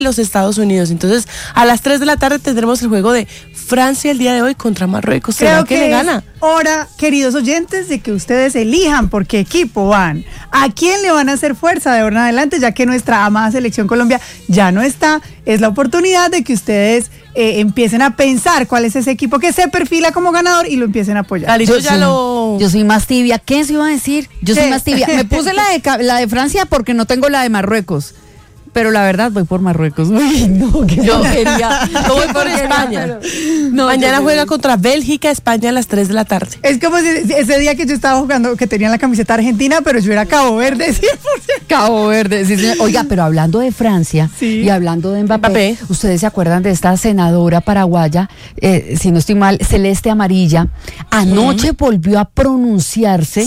los Estados Unidos. Entonces, a las 3 de la tarde tendremos el juego de Francia el día de hoy contra Marruecos. Creo que le gana. Hora, queridos oyentes, de que ustedes elijan por qué equipo van, a quién le van a hacer fuerza de ahora en adelante, ya que nuestra amada selección Colombia ya no está. Es la oportunidad de que ustedes empiecen a pensar cuál es ese equipo que se perfila como ganador y lo empiecen a apoyar. Yo soy más tibia. ¿Qué se iba a decir? Yo soy más tibia. Me puse la de Francia porque no tengo la de Marruecos. Pero la verdad voy por Marruecos. Uy, no, que yo voy por España. No, mañana juega contra Bélgica, España a las 3 de la tarde. Es como ese día que yo estaba jugando, que tenía la camiseta argentina, pero yo era Cabo Verde, 100%. Cabo Verde, sí, señor. Oiga, pero hablando de Francia y hablando de Mbappé, ¿ustedes se acuerdan de esta senadora paraguaya, si no estoy mal, Celeste Amarilla? Anoche volvió a pronunciarse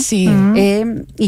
y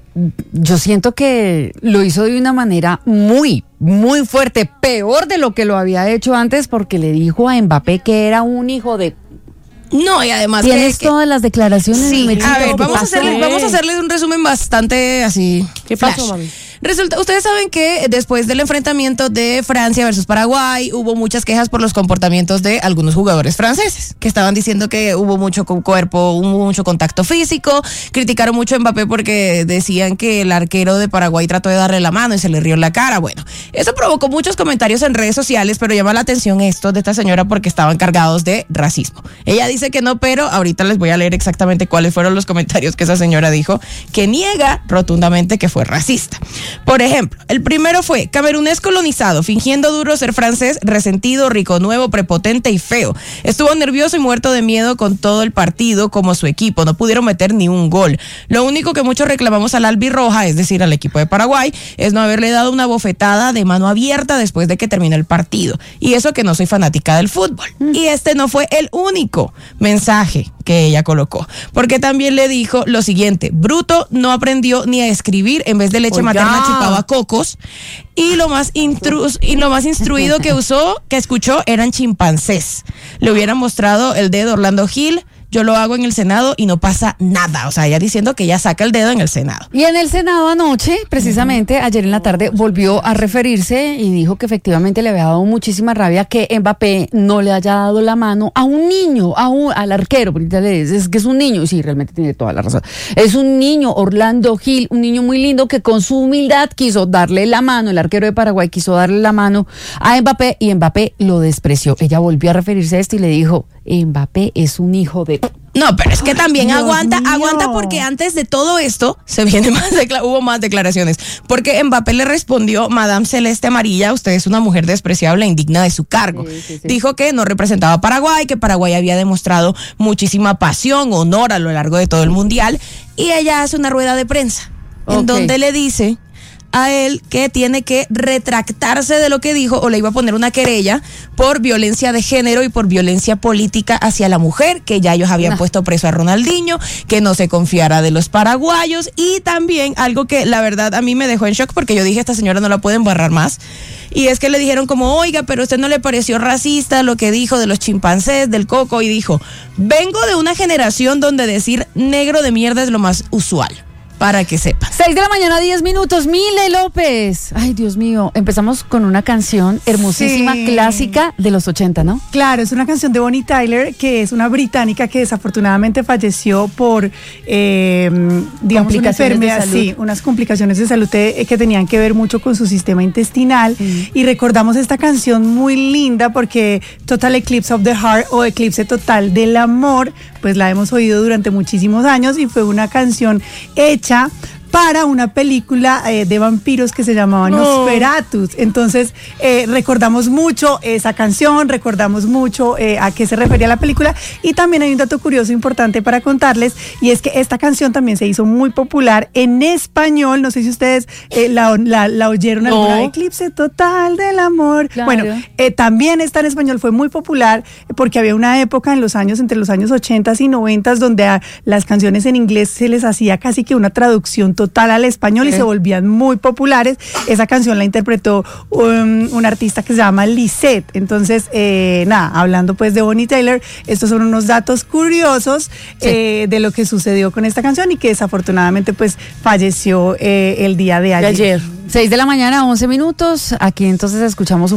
yo siento que lo hizo de una manera muy, muy fuerte, peor de lo que lo había hecho antes, porque le dijo a Mbappé que era un hijo de... No, y además ¿Tienes todas las declaraciones? Sí, a ver, vamos a hacerle un resumen bastante así. ¿Qué pasó, mami? Resulta, ustedes saben que después del enfrentamiento de Francia versus Paraguay, hubo muchas quejas por los comportamientos de algunos jugadores franceses, que estaban diciendo que hubo mucho cuerpo, hubo mucho contacto físico, criticaron mucho a Mbappé porque decían que el arquero de Paraguay trató de darle la mano y se le rió en la cara. Bueno, eso provocó muchos comentarios en redes sociales, pero llama la atención esto de esta señora porque estaban cargados de racismo. Ella dice que no, pero ahorita les voy a leer exactamente cuáles fueron los comentarios que esa señora dijo, que niega rotundamente que fue racista. Por ejemplo, el primero fue: camerunés colonizado, fingiendo duro ser francés, resentido, rico nuevo, prepotente y feo. Estuvo nervioso y muerto de miedo con todo el partido como su equipo. No pudieron meter ni un gol. Lo único que muchos reclamamos al albirroja, es decir, al equipo de Paraguay, es no haberle dado una bofetada de mano abierta después de que terminó el partido. Y eso que no soy fanática del fútbol. Y este no fue el único mensaje que ella colocó, porque también le dijo lo siguiente: bruto, no aprendió ni a escribir, en vez de leche materna chupaba cocos, y lo más instruido que escuchó eran chimpancés. Le hubieran mostrado el dedo Orlando Gil. Yo lo hago en el Senado y no pasa nada. O sea, ella diciendo que ella saca el dedo en el Senado. Y en el Senado anoche, precisamente, ayer en la tarde, volvió a referirse y dijo que efectivamente le había dado muchísima rabia que Mbappé no le haya dado la mano a un niño, al arquero, porque es que es un niño. Sí, realmente tiene toda la razón. Es un niño, Orlando Gil, un niño muy lindo que con su humildad quiso darle la mano, el arquero de Paraguay quiso darle la mano a Mbappé y Mbappé lo despreció. Ella volvió a referirse a esto y le dijo: Mbappé es un hijo de... No, pero es que también aguanta porque antes de todo esto hubo más declaraciones, porque Mbappé le respondió: Madame Celeste Amarilla, usted es una mujer despreciable e indigna de su cargo. Sí. Dijo que no representaba a Paraguay, que Paraguay había demostrado muchísima pasión, honor a lo largo de todo el mundial, y ella hace una rueda de prensa en donde le dice a él que tiene que retractarse de lo que dijo, o le iba a poner una querella por violencia de género y por violencia política hacia la mujer, que ya ellos habían puesto preso a Ronaldinho, que no se confiara de los paraguayos, y también algo que la verdad a mí me dejó en shock, porque yo dije: esta señora no la puede embarrar más, y es que le dijeron como: oiga, pero a usted no le pareció racista lo que dijo de los chimpancés, del coco, y dijo: vengo de una generación donde decir negro de mierda es lo más usual. Para que sepan. 6 de la mañana, 10 minutos. Mile López. Ay, Dios mío. Empezamos con una canción hermosísima, clásica de los 80, ¿no? Claro, es una canción de Bonnie Tyler, que es una británica que desafortunadamente falleció por, digamos, una enfermedad, unas complicaciones de salud que tenían que ver mucho con su sistema intestinal. Y recordamos esta canción muy linda porque Total Eclipse of the Heart, o Eclipse Total del Amor, pues la hemos oído durante muchísimos años, y fue una canción hecha para una película de vampiros que se llamaba Nosferatus. Entonces recordamos mucho esa canción, recordamos mucho a qué se refería la película, y también hay un dato curioso importante para contarles, y es que esta canción también se hizo muy popular en español. No sé si ustedes la oyeron alguna. Eclipse Total del Amor. Claro. Bueno, también está en español, fue muy popular porque había una época entre los años 80 y 90 donde a las canciones en inglés se les hacía casi que una traducción total al español y se volvían muy populares. Esa canción la interpretó un artista que se llama Lisette. Entonces, hablando pues de Bonnie Tyler, estos son unos datos curiosos de lo que sucedió con esta canción y que desafortunadamente pues falleció el día de ayer. 6 de la mañana, 11 minutos. Aquí entonces escuchamos un